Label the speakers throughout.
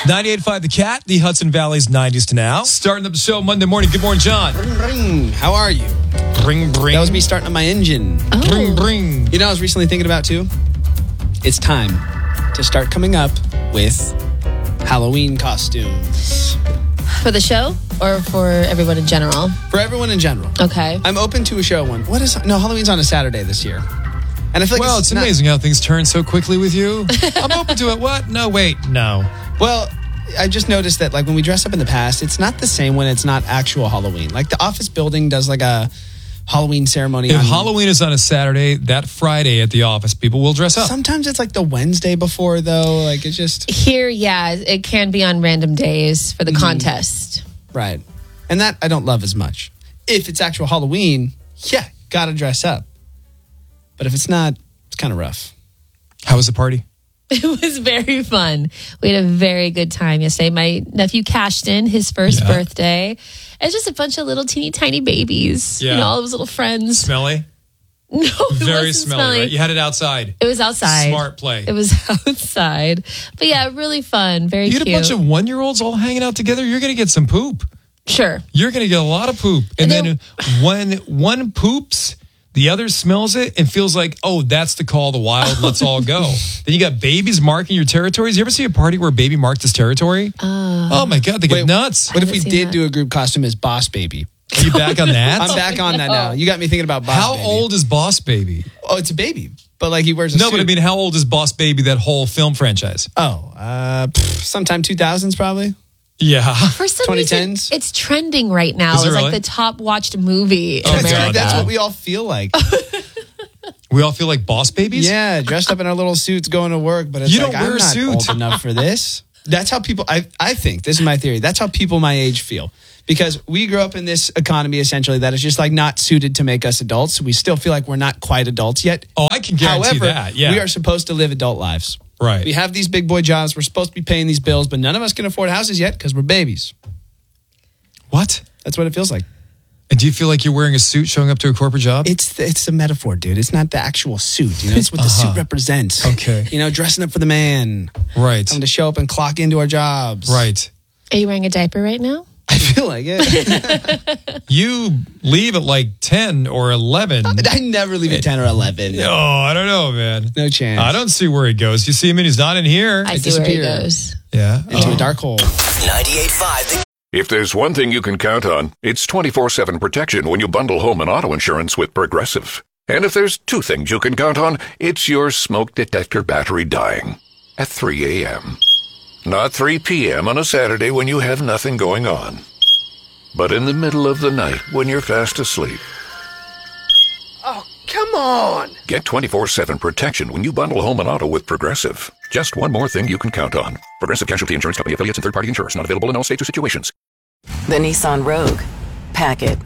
Speaker 1: 98.5 The Cat, the Hudson Valley's 90s to now. Starting up the show Monday morning. Good morning, John.
Speaker 2: Bring, bring. How are you?
Speaker 1: Bring, bring.
Speaker 2: That was me starting up my engine.
Speaker 3: Oh.
Speaker 1: Bring, bring.
Speaker 2: You know, I was recently thinking about, too? It's time to start coming up with Halloween costumes.
Speaker 3: For the show or for everyone in general?
Speaker 2: For everyone in general.
Speaker 3: Okay.
Speaker 2: I'm open to a show one. Halloween's on a Saturday this year. And I feel like
Speaker 1: It's amazing how things turn so quickly with you. I'm open to it. What? No, wait. No.
Speaker 2: Well, I just noticed that like when we dress up in the past, it's not the same when it's not actual Halloween. Like the office building does like a Halloween ceremony.
Speaker 1: If Halloween is on a Saturday, that Friday at the office, people will dress up.
Speaker 2: Sometimes it's like the Wednesday before, though. Like it's just...
Speaker 3: Here, yeah, it can be on random days for the contest.
Speaker 2: Right. And that I don't love as much. If it's actual Halloween, yeah, gotta dress up. But if it's not, it's kind of rough.
Speaker 1: How was the party?
Speaker 3: It was very fun. We had a very good time yesterday. My nephew cashed in his first birthday. It's just a bunch of little teeny tiny babies.
Speaker 1: Yeah.
Speaker 3: You know, all of his little friends.
Speaker 1: Smelly?
Speaker 3: No, it
Speaker 1: Very
Speaker 3: wasn't
Speaker 1: smelly, right? You had it outside.
Speaker 3: It was outside.
Speaker 1: Smart play.
Speaker 3: It was outside. But yeah, really fun. Very
Speaker 1: You
Speaker 3: cute.
Speaker 1: had a bunch of 1-year-olds all hanging out together. You're going to get some poop.
Speaker 3: Sure.
Speaker 1: You're going to get a lot of poop. And then when one poops, the other smells it and feels like, oh, that's the call of the wild. Let's all go. Then you got babies marking your territories. You ever see a party where a baby marked his territory? Oh, my God. They get nuts.
Speaker 2: What if we
Speaker 3: haven't seen
Speaker 2: did
Speaker 3: that.
Speaker 2: do a group costume as Boss Baby?
Speaker 1: Are you back on that?
Speaker 2: I'm back on that now. You got me thinking about Boss
Speaker 1: How
Speaker 2: Baby.
Speaker 1: old is Boss Baby?
Speaker 2: Oh, it's a baby. But like he wears a suit.
Speaker 1: No, but I mean, how old is Boss Baby, that whole film franchise?
Speaker 2: Sometime 2000s probably.
Speaker 1: Yeah.
Speaker 3: For some reason,
Speaker 2: 2010s?
Speaker 3: it's trending right now.
Speaker 1: Is it
Speaker 3: It's
Speaker 1: really?
Speaker 3: like the top watched movie in
Speaker 1: Oh,
Speaker 3: America.
Speaker 1: God.
Speaker 2: That's what we all feel like.
Speaker 1: We all feel like boss babies?
Speaker 2: Yeah, dressed up in our little suits going to work, but it's
Speaker 1: You
Speaker 2: like,
Speaker 1: don't wear
Speaker 2: I'm
Speaker 1: a
Speaker 2: not
Speaker 1: suit.
Speaker 2: old enough for this. That's how people, I think, this is my theory, that's how people my age feel. Because we grew up in this economy, essentially, that is just like not suited to make us adults. We still feel like we're not quite adults yet.
Speaker 1: Oh, I can guarantee
Speaker 2: However,
Speaker 1: that. Yeah.
Speaker 2: we are supposed to live adult lives.
Speaker 1: Right.
Speaker 2: We have these big boy jobs. We're supposed to be paying these bills, but none of us can afford houses yet because we're babies.
Speaker 1: What?
Speaker 2: That's what it feels like.
Speaker 1: And do you feel like you're wearing a suit showing up to a corporate job?
Speaker 2: It's a metaphor, dude. It's not the actual suit. You know, it's what the suit represents.
Speaker 1: Okay.
Speaker 2: You know, dressing up for the man.
Speaker 1: Right.
Speaker 2: Having to show up and clock into our jobs.
Speaker 1: Right.
Speaker 3: Are you wearing a diaper right now?
Speaker 2: I feel like it.
Speaker 1: You leave at like 10 or 11.
Speaker 2: I never leave at 10 or 11.
Speaker 1: Oh, I don't know, man.
Speaker 2: No chance.
Speaker 1: I don't see where he goes. You see him and he's not in here.
Speaker 3: I see where he
Speaker 2: disappear.
Speaker 3: goes.
Speaker 1: Yeah.
Speaker 2: Into a dark hole.
Speaker 4: 98.5.
Speaker 5: If there's one thing you can count on, it's 24/7 protection when you bundle home and auto insurance with Progressive. And if there's two things you can count on, it's your smoke detector battery dying at 3 a.m. Not 3 p.m. on a Saturday when you have nothing going on, but in the middle of the night when you're fast asleep.
Speaker 4: Oh, come on.
Speaker 5: Get 24/7 protection when you bundle home and auto with Progressive. Just one more thing you can count on. Progressive Casualty Insurance Company, affiliates, and third-party insurers. Not available in all states or situations.
Speaker 6: The Nissan Rogue. Pack it.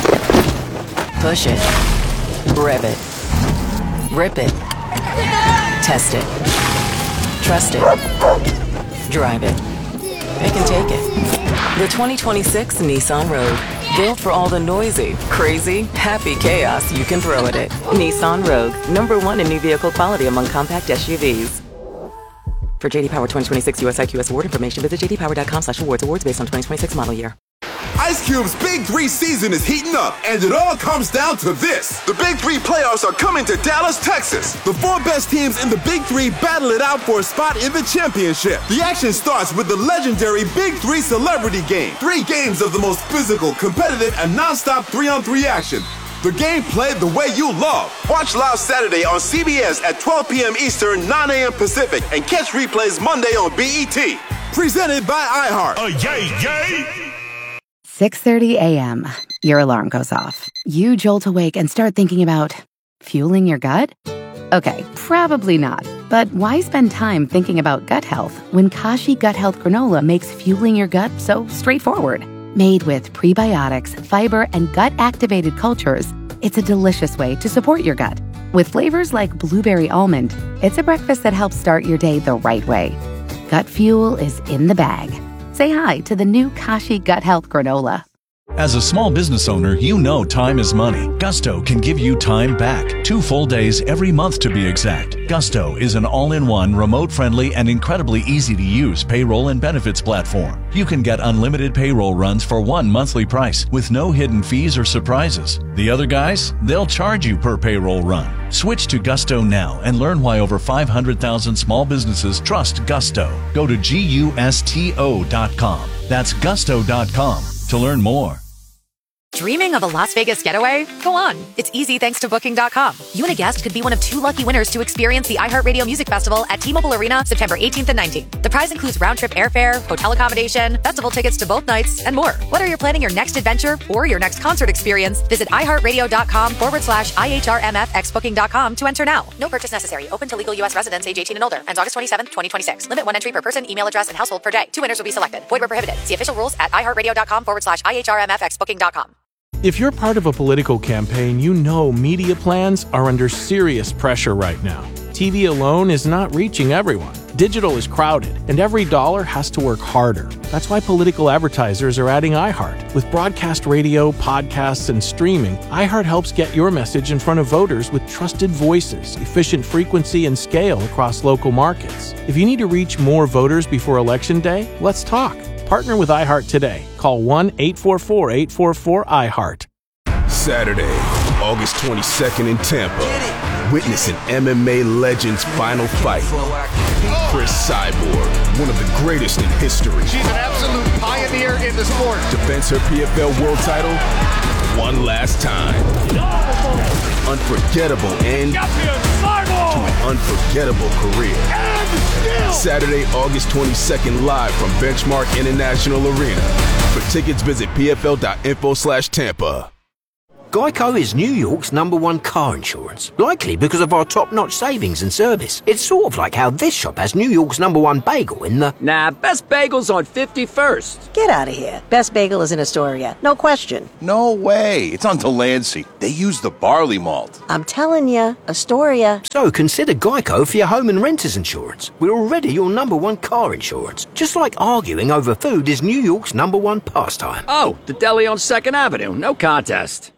Speaker 6: Push it. Rev it. Rip it. Test it. Trust it. Drive it. Pick and take it. The 2026 Nissan Rogue. Built for all the noisy, crazy, happy chaos you can throw at it. Nissan Rogue. #1 in new vehicle quality among compact SUVs. For JD Power 2026 US IQS award information, visit jdpower.com/awards. Awards based on 2026 model year.
Speaker 7: Ice Cube's Big 3 season is heating up, and it all comes down to this. The Big 3 playoffs are coming to Dallas, Texas. The 4 best teams in the Big 3 battle it out for a spot in the championship. The action starts with the legendary Big 3 Celebrity Game. 3 games of the most physical, competitive, and non-stop 3-on-3 action. The game played the way you love. Watch live Saturday on CBS at 12 p.m. Eastern, 9 a.m. Pacific, and catch replays Monday on BET. Presented by iHeart.
Speaker 4: Yay, yay.
Speaker 8: 6:30 a.m. Your alarm goes off. You jolt awake and start thinking about fueling your gut? Okay, probably not. But why spend time thinking about gut health when Kashi Gut Health Granola makes fueling your gut so straightforward? Made with prebiotics, fiber, and gut-activated cultures, it's a delicious way to support your gut. With flavors like blueberry almond, it's a breakfast that helps start your day the right way. Gut fuel is in the bag. Say hi to the new Kashi Gut Health Granola.
Speaker 9: As a small business owner, you know time is money. Gusto can give you time back. 2 full days every month to be exact. Gusto is an all-in-one, remote-friendly, and incredibly easy-to-use payroll and benefits platform. You can get unlimited payroll runs for one monthly price with no hidden fees or surprises. The other guys, they'll charge you per payroll run. Switch to Gusto now and learn why over 500,000 small businesses trust Gusto. Go to GUSTO.com. That's gusto.com to learn more.
Speaker 10: Dreaming of a Las Vegas getaway? Go on. It's easy thanks to Booking.com. You and a guest could be one of 2 lucky winners to experience the iHeartRadio Music Festival at T-Mobile Arena September 18th and 19th. The prize includes round-trip airfare, hotel accommodation, festival tickets to both nights, and more. Whether you're planning your next adventure or your next concert experience, visit iHeartRadio.com/IHRMFXBooking.com to enter now. No purchase necessary. Open to legal U.S. residents age 18 and older. Ends August 27th, 2026. Limit 1 entry per person, email address, and household per day. 2 winners will be selected. Void where prohibited. See official rules at iHeartRadio.com/IHRMFXBooking.com.
Speaker 11: If you're part of a political campaign, you know media plans are under serious pressure right now. TV alone is not reaching everyone. Digital is crowded, and every dollar has to work harder. That's why political advertisers are adding iHeart. With broadcast radio, podcasts, and streaming, iHeart helps get your message in front of voters with trusted voices, efficient frequency, and scale across local markets. If you need to reach more voters before Election Day, let's talk. Partner with iHeart today. Call 1-844-844-iHeart.
Speaker 7: Saturday, August 22nd in Tampa. Witness an MMA legend's final fight. Chris Cyborg, one of the greatest in history.
Speaker 12: She's an absolute pioneer in the sport.
Speaker 7: Defends her PFL world title one last time. Unforgettable end to an unforgettable career. Saturday, August 22nd, live from Benchmark International Arena. For tickets, visit pfl.info/Tampa.
Speaker 13: Geico is New York's #1 car insurance, likely because of our top-notch savings and service. It's sort of like how this shop has New York's #1 bagel in the...
Speaker 14: Nah, Best Bagel's on 51st.
Speaker 15: Get out of here. Best Bagel is in Astoria. No question.
Speaker 16: No way. It's on Delancey. They use the barley malt.
Speaker 15: I'm telling you, Astoria.
Speaker 13: So consider Geico for your home and renter's insurance. We're already your #1 car insurance. Just like arguing over food is New York's #1 pastime.
Speaker 14: Oh, the deli on 2nd Avenue. No contest.